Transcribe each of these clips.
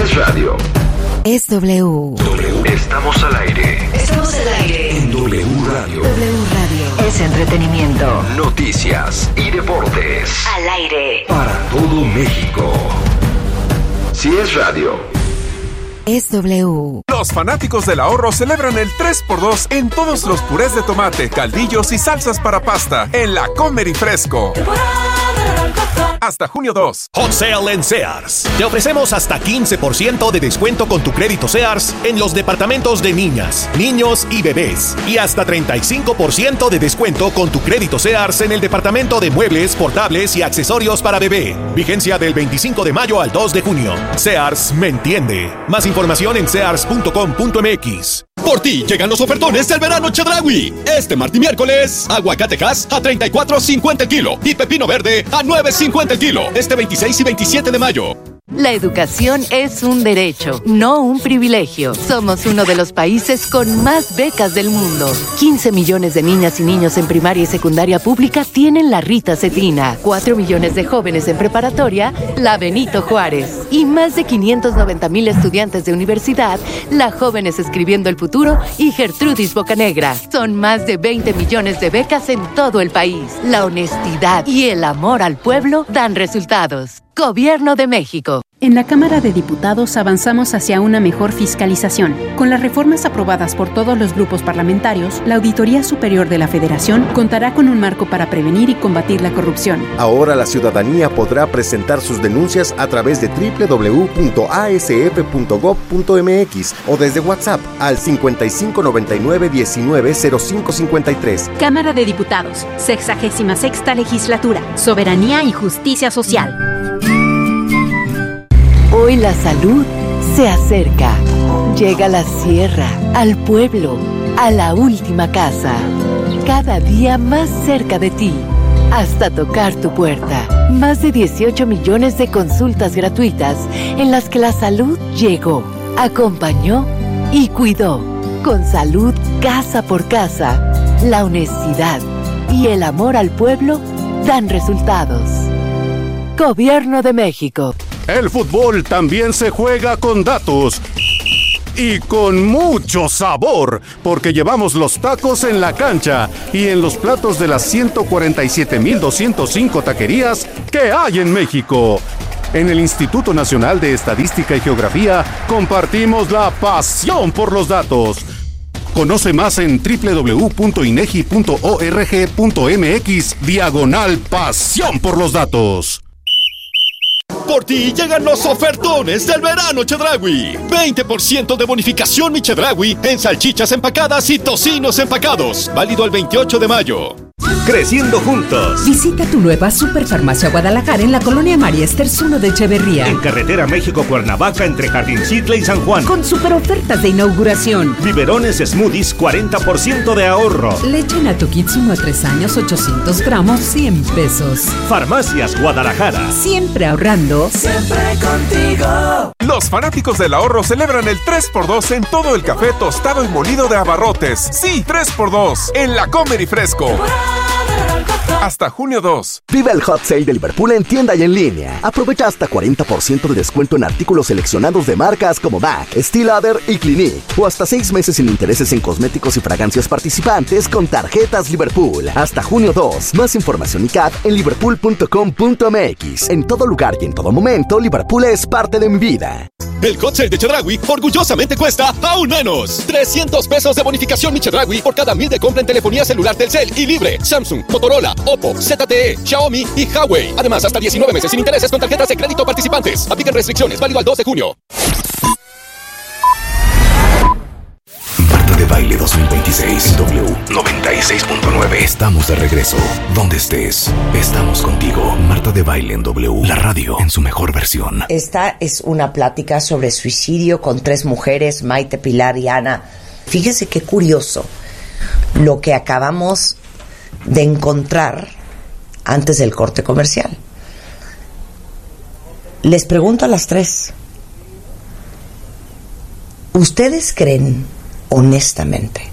es radio, es W. Estamos al aire. Estamos al aire. En W Radio. W Radio. Es entretenimiento. Noticias y deportes. Al aire. Para todo México. Si es radio, es W. Los fanáticos del ahorro celebran el 3x2 en todos los purés de tomate, caldillos y salsas para pasta en la Comer y Fresco. Hasta junio 2. Hot Sale en Sears. Te ofrecemos hasta 15% de descuento con tu crédito Sears en los departamentos de niñas, niños y bebés. Y hasta 35% de descuento con tu crédito Sears en el departamento de muebles, portables y accesorios para bebé. Vigencia del 25 de mayo al 2 de junio. Sears me entiende. Más información en sears.com.mx. Por ti llegan los ofertones del verano Chedraui. Este martes y miércoles, aguacate Hass a $34.50 el kilo y pepino verde a $9.50 el kilo. Este 26 y 27 de mayo. La educación es un derecho, no un privilegio. Somos uno de los países con más becas del mundo. 15 millones de niñas y niños en primaria y secundaria pública tienen la Rita Cetina. 4 millones de jóvenes en preparatoria, la Benito Juárez. Y más de 590,000 estudiantes de universidad, la Jóvenes Escribiendo el Futuro y Gertrudis Bocanegra. Son más de 20 millones de becas en todo el país. La honestidad y el amor al pueblo dan resultados. Gobierno de México. En la Cámara de Diputados avanzamos hacia una mejor fiscalización. Con las reformas aprobadas por todos los grupos parlamentarios, la Auditoría Superior de la Federación contará con un marco para prevenir y combatir la corrupción. Ahora la ciudadanía podrá presentar sus denuncias a través de www.asf.gov.mx o desde WhatsApp al 5599-190553. Cámara de Diputados, 66ª Legislatura, Soberanía y Justicia Social. Hoy la salud se acerca. Llega a la sierra, al pueblo, a la última casa. Cada día más cerca de ti, hasta tocar tu puerta. Más de 18 millones de consultas gratuitas en las que la salud llegó, acompañó y cuidó. Con salud casa por casa, la honestidad y el amor al pueblo dan resultados. Gobierno de México. El fútbol también se juega con datos y con mucho sabor, porque llevamos los tacos en la cancha y en los platos de las 147,205 taquerías que hay en México. En el Instituto Nacional de Estadística y Geografía compartimos la pasión por los datos. Conoce más en www.inegi.org.mx/pasión por los datos. Por ti llegan los ofertones del verano Chedraui. 20% de bonificación mi Chedraui en salchichas empacadas y tocinos empacados. Válido el 28 de mayo. Creciendo juntos. Visita tu nueva Superfarmacia Guadalajara en la colonia María Esters 1 de Echeverría. En carretera México-Cuernavaca entre Jardincitla y San Juan. Con super ofertas de inauguración. Biberones Smoothies 40% de ahorro. Leche Nato Kids 1 a 3 años 800 gramos 100 pesos. Farmacias Guadalajara. Siempre ahorrando. Siempre contigo. Los fanáticos del ahorro celebran el 3x2 en todo el café tostado y molido de Abarrotes. Sí, 3x2 en la Comer y Fresco. Hasta junio 2. Vive el Hot Sale de Liverpool en tienda y en línea. Aprovecha hasta 40% de descuento en artículos seleccionados de marcas como MAC, Steel Lauder y Clinique. O hasta 6 meses sin intereses en cosméticos y fragancias participantes con tarjetas Liverpool. Hasta junio 2. Más información y CAT en liverpool.com.mx. En todo lugar y en todo momento, Liverpool es parte de mi vida. El Hot Sale de Chedraui orgullosamente cuesta aún menos. 300 pesos de bonificación mi Chedraui por cada 1,000 de compra en telefonía celular Telcel y libre. Samsung, Motorola, Oppo, ZTE, Xiaomi y Huawei. Además, hasta 19 meses sin intereses con tarjetas de crédito participantes. Aplican restricciones. Válido al 2 de junio. Marta de Baile 2026 W96.9. Estamos de regreso. Donde estés, estamos contigo. Marta de Baile en W, la radio en su mejor versión. Esta es una plática sobre suicidio con 3 mujeres, Maite, Pilar y Ana. Fíjese qué curioso lo que acabamos de encontrar antes del corte comercial. Les pregunto a las 3, ¿ustedes creen honestamente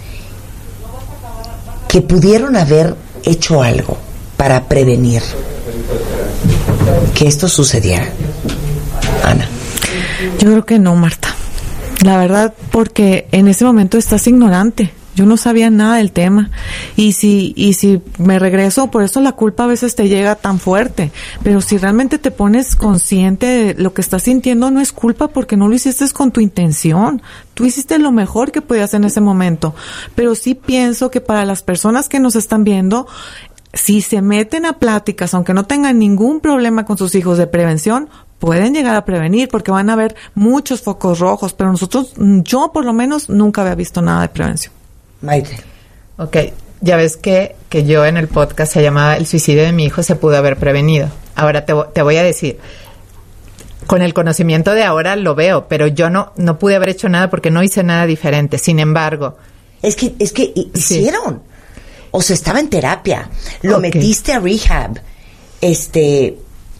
que pudieron haber hecho algo para prevenir que esto sucediera? Ana. Yo creo que no, Marta. La verdad, porque en ese momento estás ignorante. Yo no sabía nada del tema. Y si me regreso, por eso la culpa a veces te llega tan fuerte. Pero si realmente te pones consciente de lo que estás sintiendo, no es culpa porque no lo hiciste con tu intención. Tú hiciste lo mejor que podías en ese momento. Pero sí pienso que para las personas que nos están viendo, si se meten a pláticas, aunque no tengan ningún problema con sus hijos de prevención, pueden llegar a prevenir porque van a haber muchos focos rojos. Pero yo por lo menos nunca había visto nada de prevención. Maite. Ok, ya ves que yo en el podcast se llamaba El suicidio de mi hijo se pudo haber prevenido. Ahora te voy a decir, con el conocimiento de ahora lo veo, pero yo no pude haber hecho nada porque no hice nada diferente. Sin embargo... Es que hicieron. O sea, estaba en terapia. Lo metiste a rehab. ¿Qué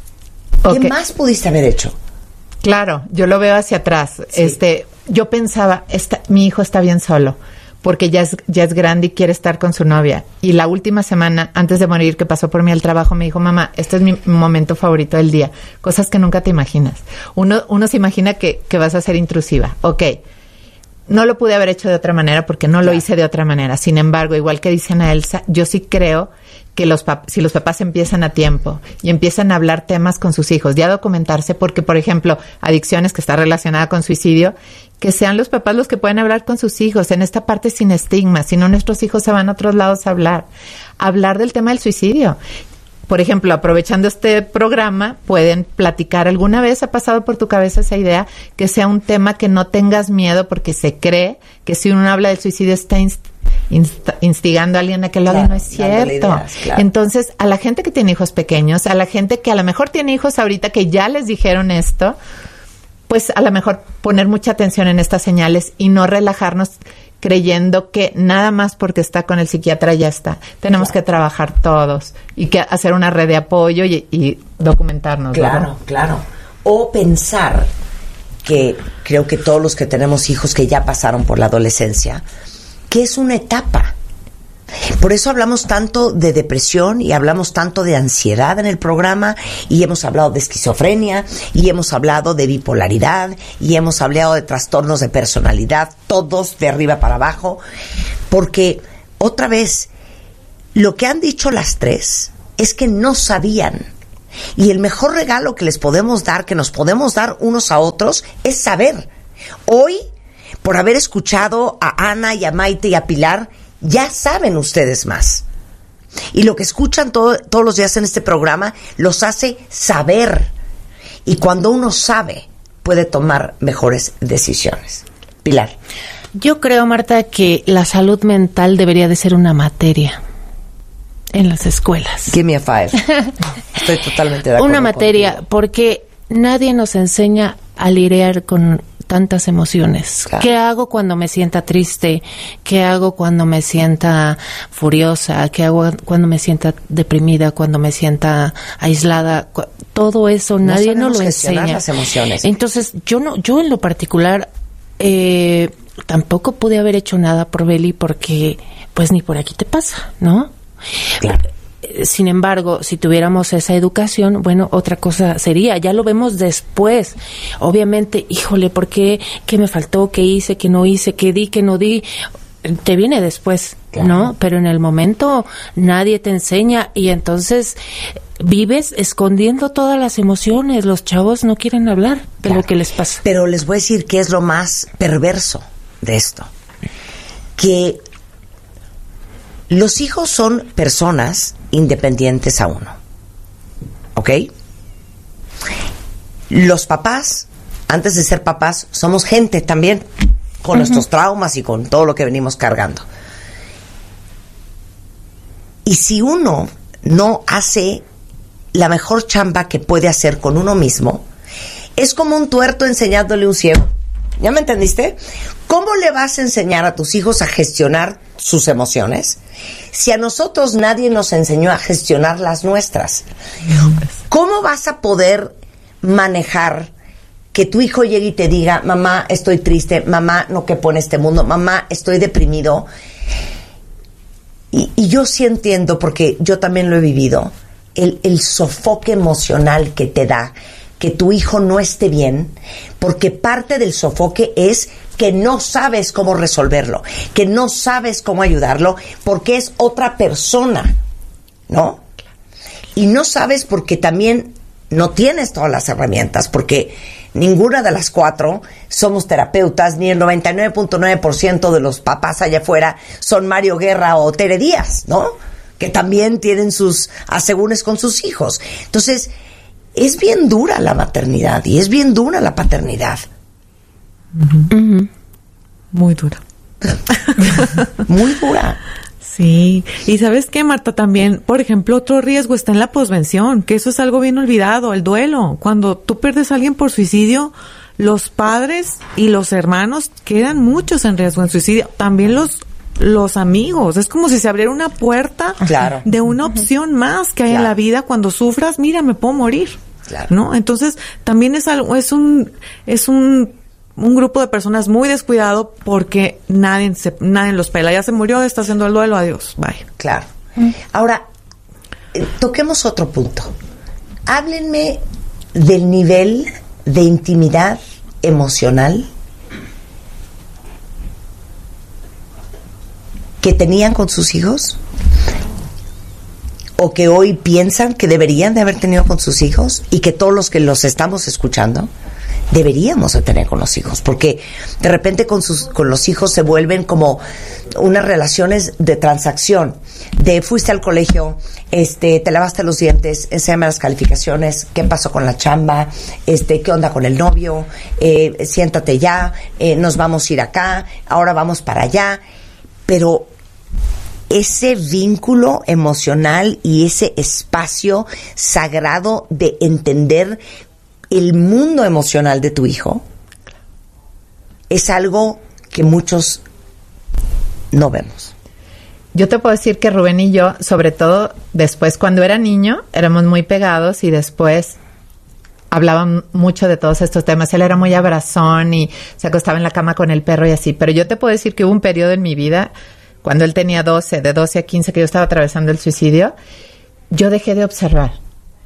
más pudiste haber hecho? Claro, yo lo veo hacia atrás. Sí. Yo pensaba, mi hijo está bien solo, porque ya es grande y quiere estar con su novia. Y la última semana, antes de morir, que pasó por mí al trabajo, me dijo, mamá, este es mi momento favorito del día. Cosas que nunca te imaginas. Uno se imagina que vas a ser intrusiva. Ok, no lo pude haber hecho de otra manera porque no lo hice de otra manera. Sin embargo, igual que dicen a Elsa, yo sí creo que si los papás empiezan a tiempo y empiezan a hablar temas con sus hijos, ya documentarse, porque, por ejemplo, adicciones que está relacionada con suicidio, que sean los papás los que pueden hablar con sus hijos en esta parte sin estigma, si no nuestros hijos se van a otros lados a hablar del tema del suicidio. Por ejemplo, aprovechando este programa, pueden platicar. ¿Alguna vez ha pasado por tu cabeza esa idea que sea un tema que no tengas miedo porque se cree que si uno habla del suicidio está instigando a alguien a que lo haga? No es cierto. Ideas, claro. Entonces, a la gente que tiene hijos pequeños, a la gente que a lo mejor tiene hijos ahorita que ya les dijeron esto, pues a lo mejor poner mucha atención en estas señales y no relajarnos creyendo que nada más porque está con el psiquiatra ya está. Tenemos que trabajar todos y que hacer una red de apoyo y documentarnos. Claro, claro. O pensar que creo que todos los que tenemos hijos que ya pasaron por la adolescencia, que es una etapa. Por eso hablamos tanto de depresión y hablamos tanto de ansiedad en el programa, y hemos hablado de esquizofrenia y hemos hablado de bipolaridad y hemos hablado de trastornos de personalidad, todos de arriba para abajo, porque otra vez lo que han dicho las tres es que no sabían, y el mejor regalo que les podemos dar, que nos podemos dar unos a otros, es saber. Hoy, por haber escuchado a Ana y a Maite y a Pilar, ya saben ustedes más. Y lo que escuchan todos los días en este programa los hace saber. Y cuando uno sabe, puede tomar mejores decisiones. Pilar. Yo creo, Marta, que la salud mental debería de ser una materia en las escuelas. Give me a five. Estoy totalmente de acuerdo. Una materia, contigo. Porque nadie nos enseña a lidiar con tantas emociones. Claro. ¿Qué hago cuando me sienta triste? ¿Qué hago cuando me sienta furiosa? ¿Qué hago cuando me sienta deprimida? ¿Cuando me sienta aislada? Todo eso nadie nos lo enseña. Las emociones. Entonces, yo en lo particular tampoco pude haber hecho nada por Beli porque pues ni por aquí te pasa, ¿no? Claro. Sin embargo, si tuviéramos esa educación, bueno, otra cosa sería, ya lo vemos después. Obviamente, híjole, ¿por qué? ¿Qué me faltó? ¿Qué hice? ¿Qué no hice? ¿Qué di? ¿Qué no di? Te viene después, claro. ¿No? Pero en el momento nadie te enseña y entonces vives escondiendo todas las emociones. Los chavos no quieren hablar de claro. Lo que les pasa. Pero les voy a decir qué es lo más perverso de esto. Que los hijos son personas independientes a uno, ¿ok? Los papás, antes de ser papás, somos gente también, con nuestros traumas y con todo lo que venimos cargando. Y si uno no hace la mejor chamba que puede hacer con uno mismo, es como un tuerto enseñándole a un ciego. ¿Ya me entendiste? ¿Cómo le vas a enseñar a tus hijos a gestionar sus emociones si a nosotros nadie nos enseñó a gestionar las nuestras? ¿Cómo vas a poder manejar que tu hijo llegue y te diga, mamá, estoy triste, mamá, no quepo en este mundo, mamá, estoy deprimido? Y yo sí entiendo, porque yo también lo he vivido, el sofoque emocional que te da que tu hijo no esté bien, porque parte del sofoque es que no sabes cómo resolverlo, que no sabes cómo ayudarlo, porque es otra persona, ¿no? Y no sabes porque también no tienes todas las herramientas, porque ninguna de las 4 somos terapeutas, ni el 99.9% de los papás allá afuera son Mario Guerra o Tere Díaz, ¿no? Que también tienen sus asegúnes con sus hijos. Entonces, es bien dura la maternidad y es bien dura la paternidad. Muy dura. Muy dura. Sí, y ¿sabes qué, Marta? También, por ejemplo, otro riesgo está en la posvención, que eso es algo bien olvidado, el duelo. Cuando tú pierdes a alguien por suicidio, los padres y los hermanos quedan muchos en riesgo en suicidio. También los amigos. Es como si se abriera una puerta de una opción más que hay en la vida. Cuando sufras, mira, me puedo morir. ¿No? Entonces, también es algo, es un grupo de personas muy descuidado porque nadie los pela. Ya se murió, está haciendo el duelo, adiós, bye. Claro. Ahora, toquemos otro punto. Háblenme del nivel de intimidad emocional que tenían con sus hijos o que hoy piensan que deberían de haber tenido con sus hijos y que todos los que los estamos escuchando deberíamos de tener con los hijos, porque de repente con los hijos se vuelven como unas relaciones de transacción, de fuiste al colegio, te lavaste los dientes, enséñame las calificaciones, qué pasó con la chamba, qué onda con el novio, siéntate ya, nos vamos a ir acá, ahora vamos para allá, pero ese vínculo emocional y ese espacio sagrado de entender el mundo emocional de tu hijo es algo que muchos no vemos. Yo te puedo decir que Rubén y yo, sobre todo después, cuando era niño, éramos muy pegados y después hablaban mucho de todos estos temas. Él era muy abrazón y se acostaba en la cama con el perro y así. Pero yo te puedo decir que hubo un periodo en mi vida, cuando él tenía de 12 a 15, que yo estaba atravesando el suicidio, yo dejé de observar.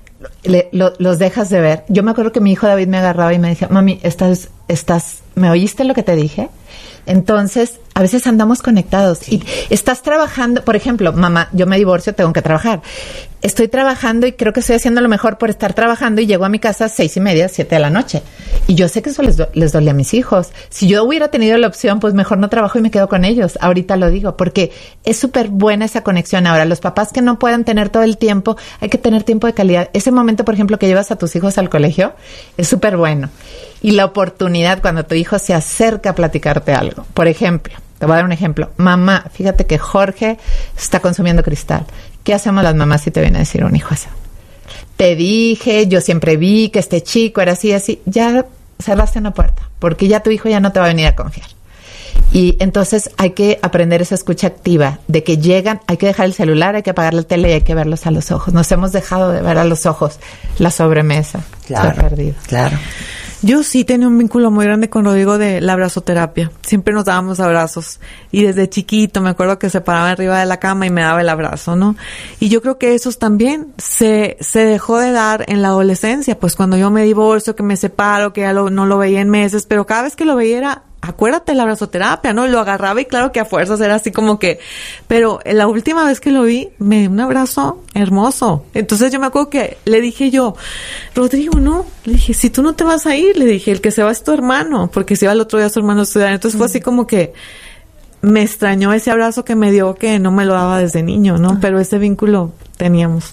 Los dejas de ver. Yo me acuerdo que mi hijo David me agarraba y me decía, mami, ¿me oíste lo que te dije? Entonces, a veces andamos conectados. Sí. Y estás trabajando, por ejemplo, mamá, yo me divorcio, tengo que trabajar. Estoy trabajando y creo que estoy haciendo lo mejor por estar trabajando y llego a mi casa a 6:30, 7 de la noche. Y yo sé que eso les duele a mis hijos. Si yo hubiera tenido la opción, pues mejor no trabajo y me quedo con ellos. Ahorita lo digo, porque es súper buena esa conexión. Ahora, los papás que no puedan tener todo el tiempo, hay que tener tiempo de calidad. Ese momento, por ejemplo, que llevas a tus hijos al colegio, es súper bueno. Y la oportunidad cuando tu hijo se acerca a platicarte algo. Por ejemplo, te voy a dar un ejemplo. Mamá, fíjate que Jorge está consumiendo cristal. ¿Qué hacemos las mamás si te viene a decir un hijo eso? Te dije, yo siempre vi que este chico era así, así. Ya cerraste una puerta, porque ya tu hijo ya no te va a venir a confiar. Y entonces hay que aprender esa escucha activa, de que llegan, hay que dejar el celular, hay que apagar la tele y hay que verlos a los ojos. Nos hemos dejado de ver a los ojos la sobremesa. Claro, se ha perdido. Claro. Yo sí tenía un vínculo muy grande con Rodrigo de la abrazoterapia. Siempre nos dábamos abrazos. Y desde chiquito me acuerdo que se paraba arriba de la cama y me daba el abrazo, ¿no? Y yo creo que eso también se dejó de dar en la adolescencia. Pues cuando yo me divorcio, que me separo, que ya no lo veía en meses, pero cada vez que lo veía era, acuérdate la abrazoterapia, ¿no? Lo agarraba y claro que a fuerzas era así como que, pero la última vez que lo vi, me dio un abrazo hermoso. Entonces yo me acuerdo que le dije yo, Rodrigo, no, le dije, si tú no te vas a ir, le dije, el que se va es tu hermano, porque se iba el otro día su hermano a estudiar. Entonces fue así como que me extrañó ese abrazo que me dio, que no me lo daba desde niño, ¿no? Pero ese vínculo teníamos.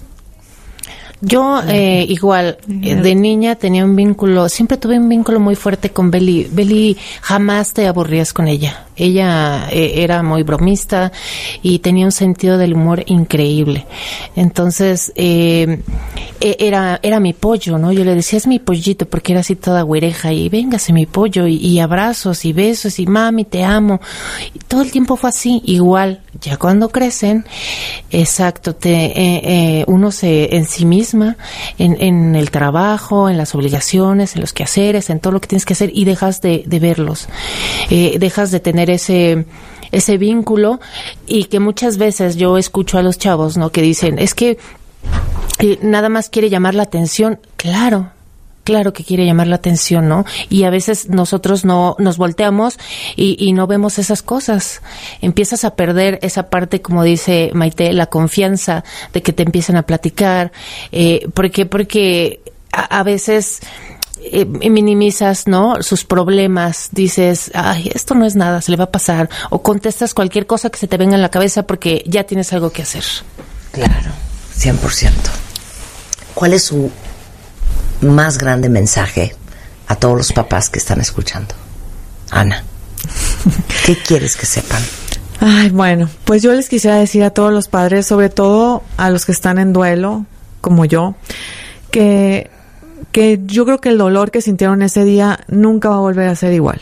Yo igual, de niña tenía un vínculo, siempre tuve un vínculo muy fuerte con Beli. Beli, jamás te aburrías con ella. Ella era muy bromista y tenía un sentido del humor increíble. Entonces, era mi pollo, ¿no? Yo le decía, es mi pollito, porque era así toda güereja, y véngase mi pollo, y abrazos y besos, y mami, te amo. Y todo el tiempo fue así, igual. Ya cuando crecen, exacto, uno se ensimisma en el trabajo, en las obligaciones, en los quehaceres, en todo lo que tienes que hacer, y dejas de verlos. Dejas de tener ese vínculo, y que muchas veces yo escucho a los chavos, ¿no? Que dicen, es que nada más quiere llamar la atención. Claro, Claro que quiere llamar la atención, ¿no? Y a veces nosotros no nos volteamos y no vemos esas cosas. Empiezas a perder esa parte, como dice Maite, la confianza de que te empiezan a platicar, porque a veces minimizas, ¿no?, sus problemas, dices, ay, esto no es nada, se le va a pasar, o contestas cualquier cosa que se te venga en la cabeza porque ya tienes algo que hacer. Claro, 100%. ¿Cuál es su más grande mensaje a todos los papás que están escuchando? Ana, ¿qué quieres que sepan? Ay, bueno, pues yo les quisiera decir a todos los padres, sobre todo a los que están en duelo, como yo, que yo creo que el dolor que sintieron ese día nunca va a volver a ser igual.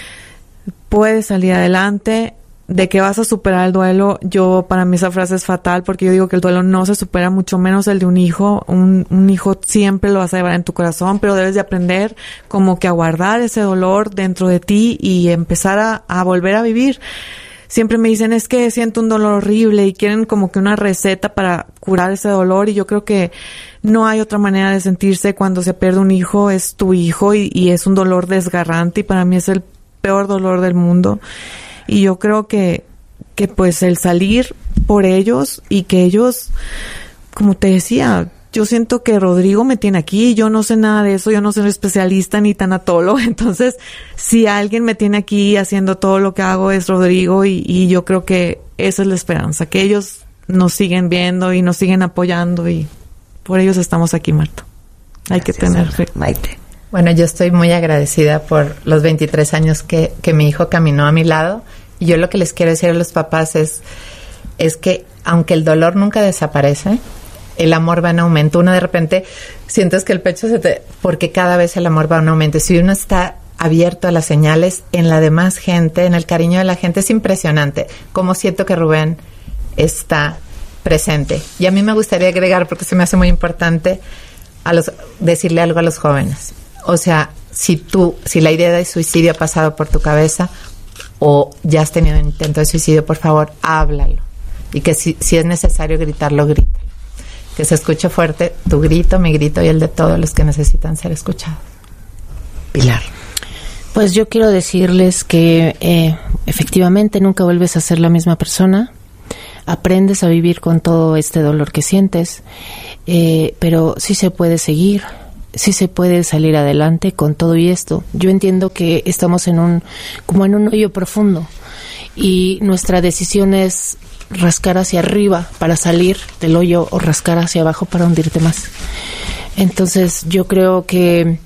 Puedes salir adelante, de que vas a superar el duelo. Para mí esa frase es fatal, porque yo digo que el duelo no se supera, mucho menos el de un hijo. Un hijo siempre lo vas a llevar en tu corazón, pero debes de aprender como que a guardar ese dolor dentro de ti y empezar a volver a vivir. Siempre me dicen, es que siento un dolor horrible, y quieren como que una receta para curar ese dolor, y yo creo que no hay otra manera de sentirse cuando se pierde un hijo. Es tu hijo y es un dolor desgarrante, y para mí es el peor dolor del mundo. Y yo creo que pues el salir por ellos, y que ellos, como te decía, yo siento que Rodrigo me tiene aquí, yo no sé nada de eso, yo no soy especialista ni tanatólogo, entonces si alguien me tiene aquí haciendo todo lo que hago es Rodrigo, y yo creo que esa es la esperanza, que ellos nos siguen viendo y nos siguen apoyando, y por ellos estamos aquí, Marta. Hay que tener fe. Maite. Bueno, yo estoy muy agradecida por los 23 años que mi hijo caminó a mi lado, y yo lo que les quiero decir a los papás es que aunque el dolor nunca desaparece, el amor va en aumento. Uno de repente sientes que el pecho porque cada vez el amor va en aumento. Si uno está abierto a las señales, en la demás gente, en el cariño de la gente, es impresionante cómo siento que Rubén está presente. Y a mí me gustaría agregar, porque se me hace muy importante, decirle algo a los jóvenes. O sea, si la idea de suicidio ha pasado por tu cabeza o ya has tenido un intento de suicidio, por favor, háblalo. Y que si es necesario gritarlo, grítalo. Que se escuche fuerte tu grito, mi grito y el de todos los que necesitan ser escuchados. Pilar. Pues yo quiero decirles que efectivamente nunca vuelves a ser la misma persona. Aprendes a vivir con todo este dolor que sientes, pero sí se puede seguir, sí se puede salir adelante con todo y esto. Yo entiendo que estamos como en un hoyo profundo, y nuestra decisión es rascar hacia arriba para salir del hoyo o rascar hacia abajo para hundirte más. Entonces yo creo que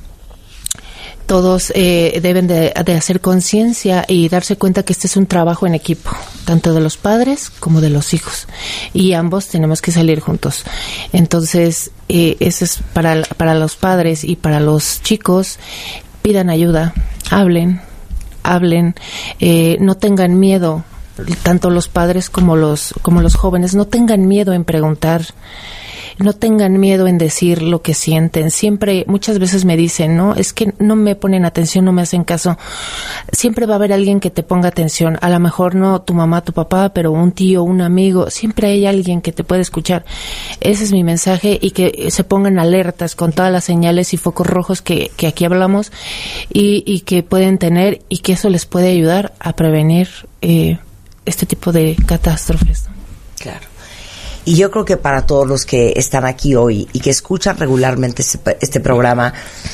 todos deben de hacer conciencia y darse cuenta que este es un trabajo en equipo, tanto de los padres como de los hijos, y ambos tenemos que salir juntos. Entonces eso es para los padres, y para los chicos, pidan ayuda, hablen, no tengan miedo, tanto los padres como los jóvenes, no tengan miedo en preguntar, no tengan miedo en decir lo que sienten. Siempre, muchas veces me dicen, no, es que no me ponen atención, no me hacen caso. Siempre va a haber alguien que te ponga atención, a lo mejor no tu mamá, tu papá, pero un tío, un amigo, siempre hay alguien que te puede escuchar. Ese es mi mensaje, y que se pongan alertas con todas las señales y focos rojos que aquí hablamos, y que pueden tener, y que eso les puede ayudar a prevenir este tipo de catástrofes, ¿no? Claro. Y yo creo que para todos los que están aquí hoy y que escuchan regularmente este programa,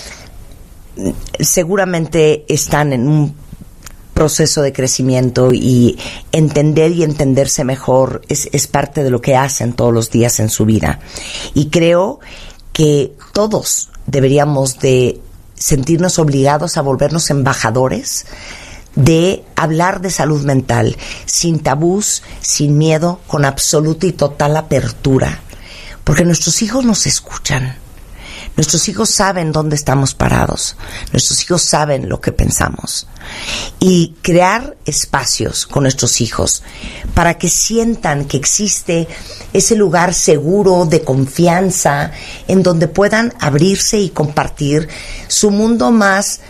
seguramente están en un proceso de crecimiento, y entender y entenderse mejor es parte de lo que hacen todos los días en su vida. Y creo que todos deberíamos de sentirnos obligados a volvernos embajadores de hablar de salud mental, sin tabús, sin miedo, con absoluta y total apertura, porque nuestros hijos nos escuchan, nuestros hijos saben dónde estamos parados, nuestros hijos saben lo que pensamos, y crear espacios con nuestros hijos para que sientan que existe ese lugar seguro de confianza en donde puedan abrirse y compartir su mundo más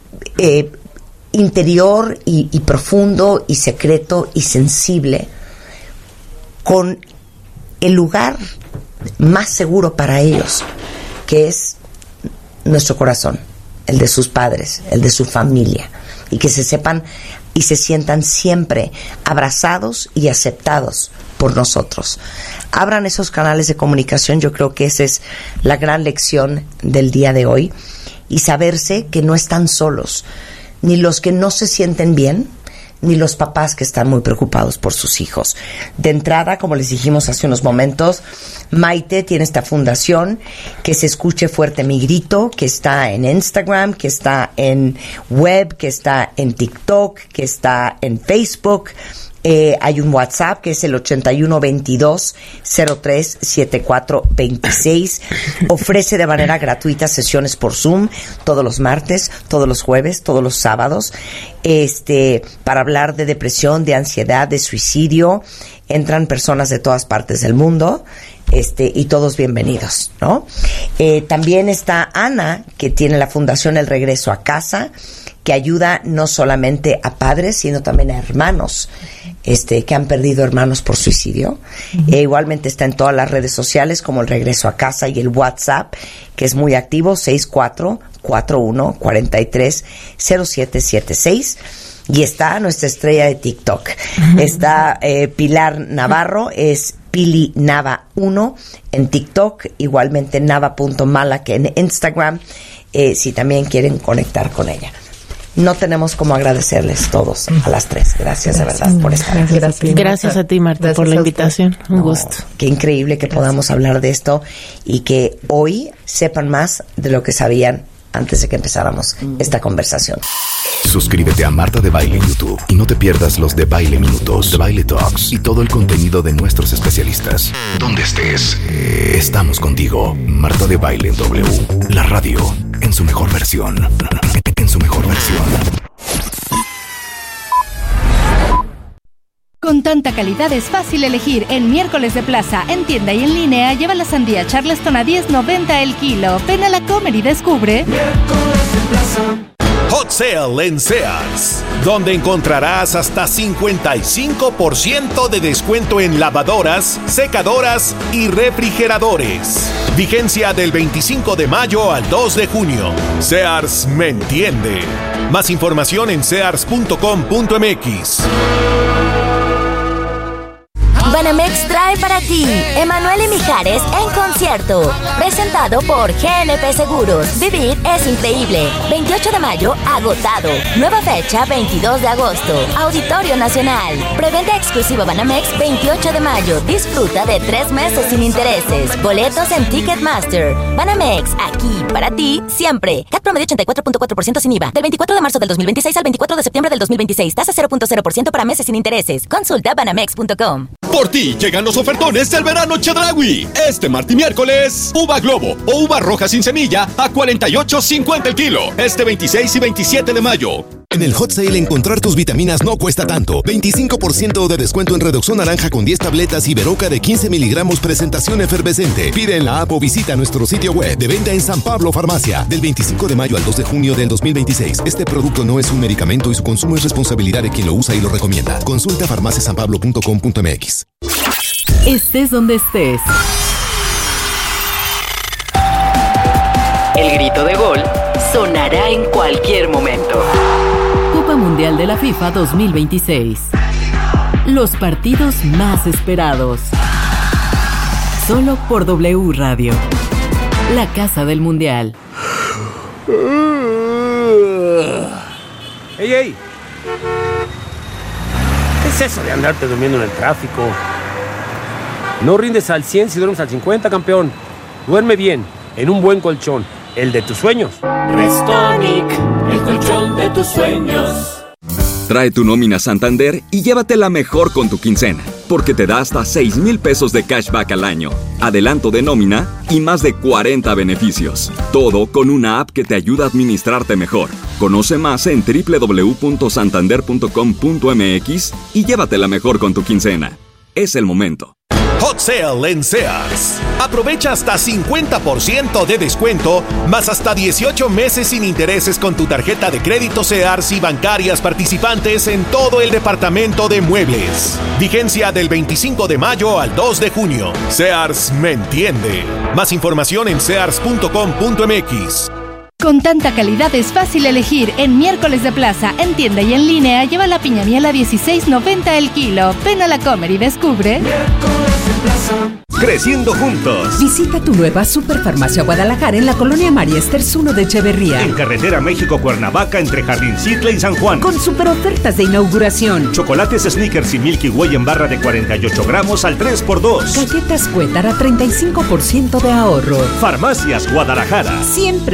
interior y profundo y secreto y sensible, con el lugar más seguro para ellos, que es nuestro corazón, el de sus padres, el de su familia, y que se sepan y se sientan siempre abrazados y aceptados por nosotros. Abran esos canales de comunicación, yo creo que esa es la gran lección del día de hoy, y saberse que no están solos, ni los que no se sienten bien, ni los papás que están muy preocupados por sus hijos. De entrada, como les dijimos hace unos momentos, Maite tiene esta fundación, que se escuche fuerte mi grito, que está en Instagram, que está en web, que está en TikTok, que está en Facebook. Hay un WhatsApp que es el 8122-037426. Ofrece de manera gratuita sesiones por Zoom todos los martes, todos los jueves, todos los sábados, para hablar de depresión, de ansiedad, de suicidio. Entran personas de todas partes del mundo, y todos bienvenidos, ¿no? También está Ana, que tiene la fundación El Regreso a Casa, que ayuda no solamente a padres, sino también a hermanos que han perdido hermanos por suicidio. Igualmente está en todas las redes sociales, como El Regreso a Casa, y el WhatsApp, que es muy activo, 6441-430776. Y está nuestra estrella de TikTok. Está Pilar Navarro, es Pili Nava 1 en TikTok, igualmente Nava.mala que en Instagram, si también quieren conectar con ella. No tenemos cómo agradecerles todos a las tres. Gracias de verdad por estar aquí. Gracias a ti, Marta, por la invitación. Un gusto. Qué increíble que podamos hablar de esto y que hoy sepan más de lo que sabían antes de que empezáramos esta conversación. Suscríbete a Marta de Baile en YouTube y no te pierdas los de Baile Minutos, de Baile Talks y todo el contenido de nuestros especialistas. Donde estés, estamos contigo. Marta de Baile en W, la radio en su mejor versión. En su mejor versión. Con tanta calidad es fácil elegir. En Miércoles de Plaza, en tienda y en línea, lleva la sandía Charleston a $10.90 el kilo. Ven a la Comer y descubre Miércoles de Plaza. Hot Sale en Sears, donde encontrarás hasta 55% de descuento en lavadoras, secadoras y refrigeradores. Vigencia del 25 de mayo al 2 de junio. Sears me entiende. Más información en sears.com.mx. Banamex trae para ti Emanuel y Mijares en concierto, presentado por GNP Seguros. Vivir es increíble. 28 de mayo, agotado. Nueva fecha, 22 de agosto. Auditorio Nacional. Preventa exclusiva Banamex, 28 de mayo. Disfruta de 3 meses sin intereses. Boletos en Ticketmaster. Banamex, aquí para ti siempre. CAT promedio 84.4% sin IVA. Del 24 de marzo del 2026 al 24 de septiembre del 2026. Tasa 0.0% para meses sin intereses. Consulta banamex.com. Por ti llegan los ofertones del verano Chedraui. Este martes y miércoles, uva globo o uva roja sin semilla a $48.50 el kilo. Este 26 y 27 de mayo. En el Hot Sale encontrar tus vitaminas no cuesta tanto. 25% de descuento en Redoxon naranja con 10 tabletas y Veroca de 15 miligramos presentación efervescente. Pide en la app o visita nuestro sitio web. De venta en San Pablo Farmacia. Del 25 de mayo al 2 de junio del 2026. Este producto no es un medicamento y su consumo es responsabilidad de quien lo usa y lo recomienda. Consulta farmaciasanpablo.com.mx. Estés donde estés. El grito de gol sonará en cualquier momento. Copa Mundial de la FIFA 2026. Los partidos más esperados. Solo por W Radio. La casa del Mundial. ¡Ey, ey! ¿Qué es eso de andarte durmiendo en el tráfico? No rindes al 100 si duermes al 50, campeón. Duerme bien, en un buen colchón, el de tus sueños. Restonic, el colchón de tus sueños. Trae tu nómina Santander y llévatela mejor con tu quincena, porque te da hasta 6,000 pesos de cashback al año, adelanto de nómina y más de 40 beneficios. Todo con una app que te ayuda a administrarte mejor. Conoce más en www.santander.com.mx y llévatela mejor con tu quincena. Es el momento. Hot Sale en Sears. Aprovecha hasta 50% de descuento, más hasta 18 meses sin intereses con tu tarjeta de crédito Sears y bancarias participantes en todo el departamento de muebles. Vigencia del 25 de mayo al 2 de junio. Sears me entiende. Más información en sears.com.mx. Con tanta calidad es fácil elegir. En Miércoles de Plaza, en tienda y en línea, lleva la piña miel a $16.90 el kilo. Ven a la Comer y descubre. Creciendo juntos. Visita tu nueva Superfarmacia Guadalajara en la colonia María Esters 1 de Echeverría. En carretera México-Cuernavaca entre Jardincitla y San Juan. Con super ofertas de inauguración. Chocolates Snickers y Milky Way en barra de 48 gramos al 3x2. Galletas Cuétar a 35% de ahorro. Farmacias Guadalajara. Siempre